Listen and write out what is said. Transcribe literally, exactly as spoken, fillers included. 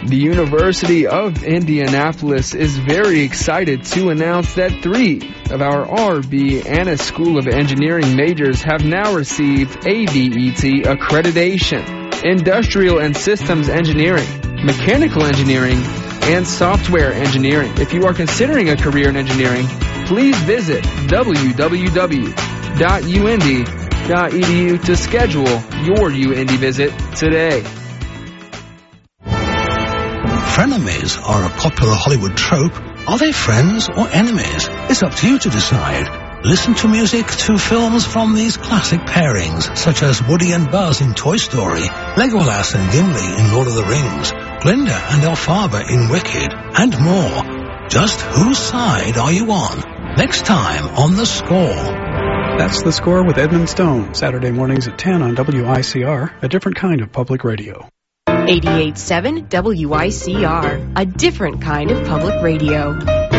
The University of Indianapolis is very excited to announce that three of our R B Annis School of Engineering majors have now received A B E T accreditation: Industrial and Systems Engineering, Mechanical Engineering, and Software Engineering. If you are considering a career in engineering, please visit w w w dot u indy dot e d u to schedule your U Indy visit today. Frenemies are a popular Hollywood trope. Are they friends or enemies? It's up to you to decide. Listen to music to films from these classic pairings, such as Woody and Buzz in Toy Story, Legolas and Gimli in Lord of the Rings, Glinda and Elphaba in Wicked, and more. Just whose side are you on? Next time on The Score. That's The Score with Edmund Stone, Saturday mornings at ten on W I C R, a different kind of public radio. eighty-eight point seven W I C R, a different kind of public radio.